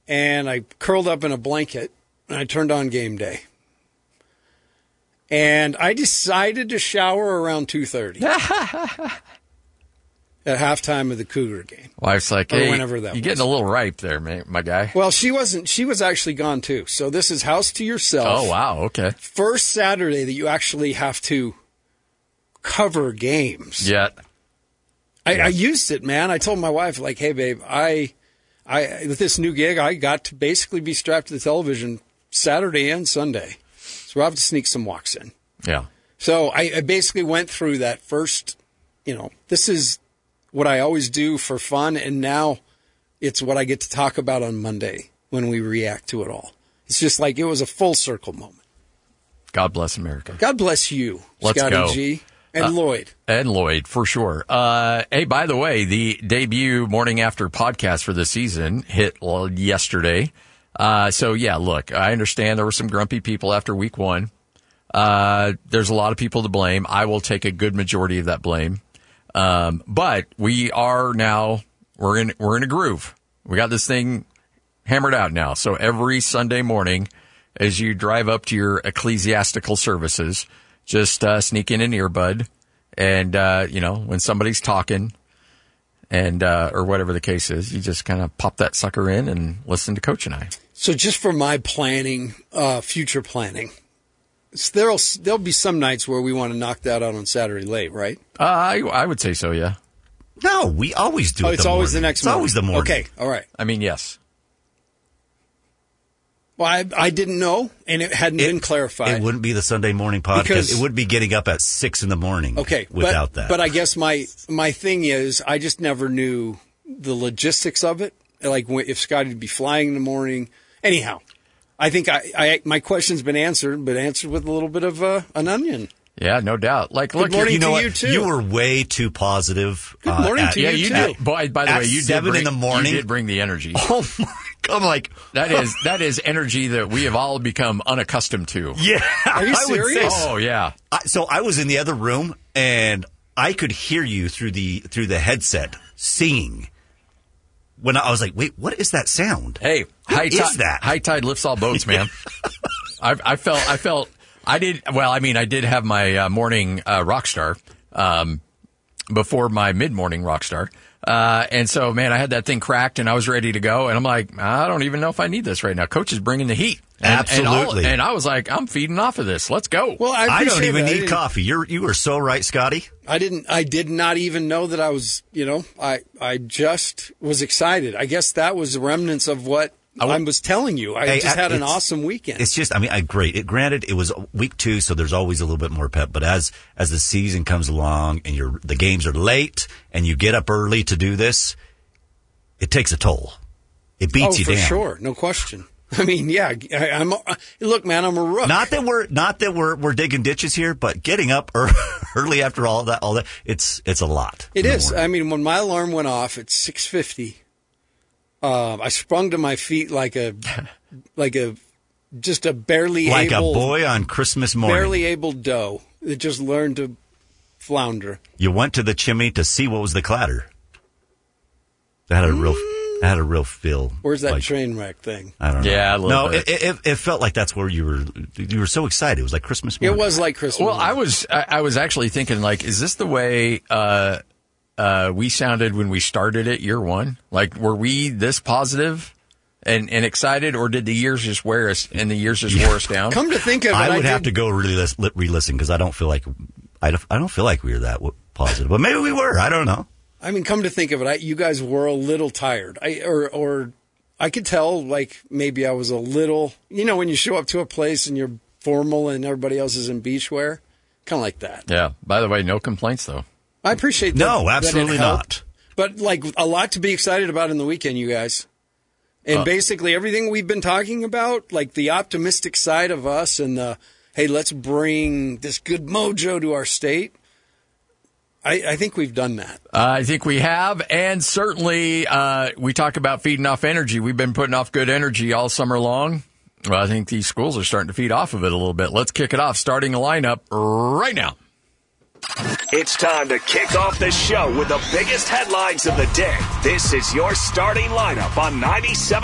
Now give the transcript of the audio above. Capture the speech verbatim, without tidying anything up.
and I curled up in a blanket, and I turned on Game Day. And I decided to shower around two thirty at halftime of the Cougar game. Wife's like, or hey, whenever that you're was. getting a little ripe there, man, my guy. Well, she wasn't. She was actually gone, too. So this is house to yourself. Oh, wow. Okay. First Saturday that you actually have to cover games. Yeah. I, I used it, man. I told my wife, like, hey, babe, I, I with this new gig, I got to basically be strapped to the television Saturday and Sunday. So we'll have to sneak some walks in. Yeah. So I, I basically went through that first, you know, this is what I always do for fun, and now it's what I get to talk about on Monday when we react to it all. It's just like it was a full circle moment. God bless America. God bless you, Let's Scotty go. G. And uh, Lloyd. And Lloyd, for sure. Uh, hey, by the way, the debut Morning After podcast for the season hit yesterday. Uh, so, yeah, look, I understand there were some grumpy people after week one. Uh, there's a lot of people to blame. I will take a good majority of that blame. Um, but we are now, we're in, we're in a groove. We got this thing hammered out now. So every Sunday morning, as you drive up to your ecclesiastical services, just, uh, sneak in an earbud and, uh, you know, when somebody's talking and, uh, or whatever the case is, you just kind of pop that sucker in and listen to Coach and I. So just for my planning, uh, future planning, there'll, there'll be some nights where we want to knock that out on Saturday late, right? Uh, I, I would say so, yeah. No, we always do oh, it it's the always morning. the next It's morning. always the morning. Okay, all right. I mean, yes. Well, I, I didn't know, and it hadn't It- been clarified. It wouldn't be the Sunday morning podcast. Because- it would be getting up at six in the morning. Okay, without but, that. But I guess my my thing is, I just never knew the logistics of it. Like when, if Scotty would be flying in the morning. Anyhow, I think I, I my question's been answered, but answered with a little bit of uh, an onion. Yeah, no doubt. Like, Good look, morning you know to what? you, too. You were way too positive. Good uh, morning at- to yeah, you, you too. did. Boy, by the At way, you did seven bring, in the morning? You did bring the energy. Oh my! I'm like, That is that is energy that we have all become unaccustomed to. yeah. Are you I would say serious? so. Oh yeah. I, so I was in the other room and I could hear you through the through the headset singing. When I was like, wait, what is that sound? Hey, Who high is tide, that? High tide lifts all boats, man. I, I felt, I felt, I did. Well, I mean, I did have my uh, morning uh, rock star um, before my mid morning rock star, uh, and so man, I had that thing cracked and I was ready to go. And I'm like, I don't even know if I need this right now. Coach is bringing the heat. And, and, all- Absolutely. and I was like, I'm feeding off of this. Let's go. Well, I, I don't appreciate even that. I need didn't- coffee. You're you were so right, Scotty. I didn't. I did not even know that I was. You know, I I just was excited. I guess that was remnants of what I, w- was telling you. I Hey, just I- had an it's- awesome weekend. It's just, I mean, I great. It, granted, it was week two, so there's always a little bit more pep. But as as the season comes along and you're the games are late and you get up early to do this, it takes a toll. It beats oh, you for down. sure, no question. I mean, yeah. I, I'm. Uh, look, man, I'm a rook. Not that we're not that we're we're digging ditches here, but getting up early after all that, all that, it's it's a lot. It in the is. morning. I mean, when my alarm went off at six fifty, uh, I sprung to my feet like a, like a, just a barely like able, a boy on Christmas morning. barely able doe that just learned to flounder. You went to the chimney to see what was the clatter. That had a real, that had a real feel. Where's that like, train wreck thing? I don't know. Yeah, a little no, bit. It, it it felt like that's where you were. You were so excited. It was like Christmas morning. It was like Christmas. Well, I was I, I was actually thinking, like, is this the way uh, uh, we sounded when we started it year one? Like, were we this positive and, and excited, or did the years just wear us and the years just wore us down? Come to think of it, I would I have did- to go really lis- li- re-listen because I don't feel like I don't, I don't feel like we were that w- positive, but maybe we were. I don't know. I mean, come to think of it, I, you guys were a little tired. I or or I could tell, like maybe I was a little. You know, when you show up to a place and you're formal and everybody else is in beachwear, kind of like that. Yeah. By the way, no complaints though. I appreciate that. No, that it absolutely helped. not. But like a lot to be excited about in the weekend, you guys. And Uh. basically everything we've been talking about, like the optimistic side of us and the, hey, let's bring this good mojo to our state. I, I think we've done that. Uh, I think we have, and certainly uh, we talk about feeding off energy. We've been putting off good energy all summer long. Well, I think these schools are starting to feed off of it a little bit. Let's kick it off, starting a lineup right now. It's time to kick off the show with the biggest headlines of the day. This is your starting lineup on ninety-seven